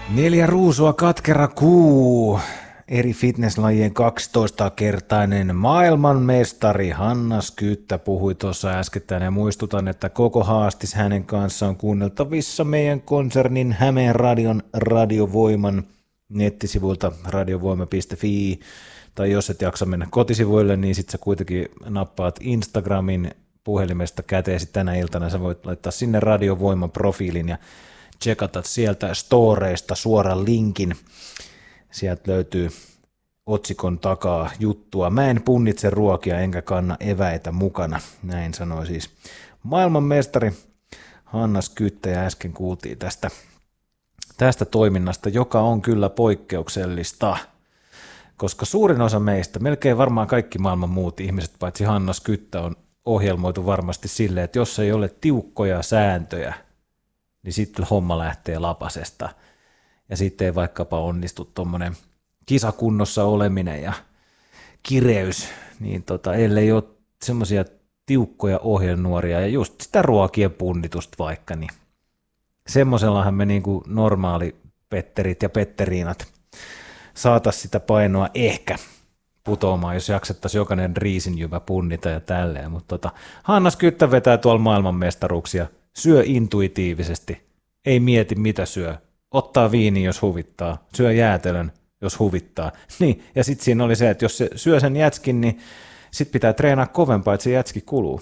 4 ruusua katkera kuu. Eri fitnesslajien 12-kertainen maailmanmestari Hanna Skyttä puhui tuossa äskettäin ja muistutan, että koko haastis hänen kanssaan on kuunneltavissa meidän konsernin Hämeen radion Radiovoiman nettisivuilta radiovoima.fi, tai jos et jaksa mennä kotisivuille, niin sit sä kuitenkin nappaat Instagramin puhelimesta käteesi tänä iltana, sä voit laittaa sinne Radiovoiman profiilin ja tsekata sieltä storeista suoran linkin. Sieltä löytyy otsikon takaa juttua. Mä en punnitse ruokia enkä kanna eväitä mukana. Näin sanoi siis maailmanmestari Hanna Skyttä ja äsken kuultiin tästä toiminnasta, joka on kyllä poikkeuksellista, koska suurin osa meistä, melkein varmaan kaikki maailman muut ihmiset, paitsi Hanna Skyttä, on ohjelmoitu varmasti silleen, että jos ei ole tiukkoja sääntöjä, niin sitten homma lähtee lapasesta. Ja sitten ei vaikkapa onnistu tuommoinen kisakunnossa oleminen ja kireys, niin ellei ole semmoisia tiukkoja ohjenuoria ja just sitä ruokien punnitusta vaikka, niin semmoisellahan me niinku normaali Petterit ja Petteriinat saataisiin sitä painoa ehkä putoamaan, jos jaksettaisiin jokainen riisinjyvä punnita ja tälleen, mutta Hanna Skyttä vetää tuolla maailmanmestaruuksia, syö intuitiivisesti, ei mieti mitä syö, ottaa viini, jos huvittaa, syö jäätelön, jos huvittaa. Niin, ja sitten siinä oli se, että jos se syö sen jätskin, niin sitten pitää treenaa kovempaa, että se jätski kuluu.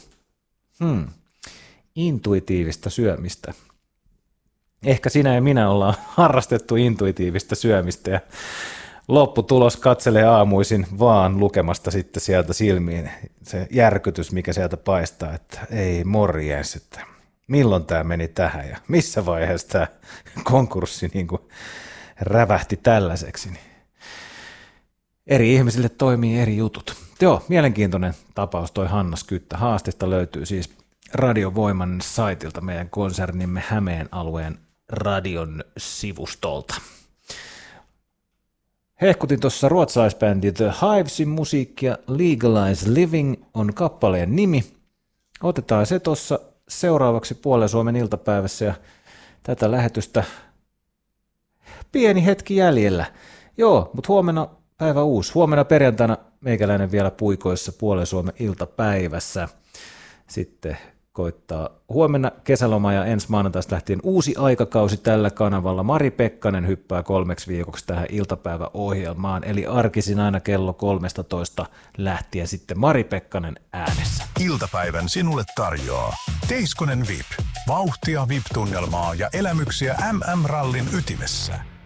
Intuitiivista syömistä. Ehkä sinä ja minä ollaan harrastettu intuitiivista syömistä, ja lopputulos katselee aamuisin vaan lukemasta sitten sieltä silmiin se järkytys, mikä sieltä paistaa, että ei morjens, että milloin tämä meni tähän ja missä vaiheessa tämä konkurssi niin kuin rävähti tällaiseksi. Eri ihmisille toimii eri jutut. Joo, mielenkiintoinen tapaus toi Hanna Skyttä. Haastista löytyy siis Radiovoiman saitilta meidän konsernimme Hämeen alueen radion sivustolta. Hehkutin tuossa ruotsalaisbändi The Hivesin musiikkia. Legalize Living on kappaleen nimi. Otetaan se tuossa seuraavaksi Puolen Suomen iltapäivässä ja tätä lähetystä pieni hetki jäljellä. Joo, mutta huomenna päivä uusi. Huomenna perjantaina meikäläinen vielä puikoissa Puolen Suomen iltapäivässä. Sitten koittaa huomenna kesäloma ja ensi maanantaista lähtien uusi aikakausi tällä kanavalla. Mari Pekkanen hyppää 3 viikoksi tähän iltapäiväohjelmaan, eli arkisin aina kello 13 lähtien sitten Mari Pekkanen äänessä. Iltapäivän sinulle tarjoaa Teiskonen VIP. Vauhtia VIP-tunnelmaa ja elämyksiä MM-rallin ytimessä.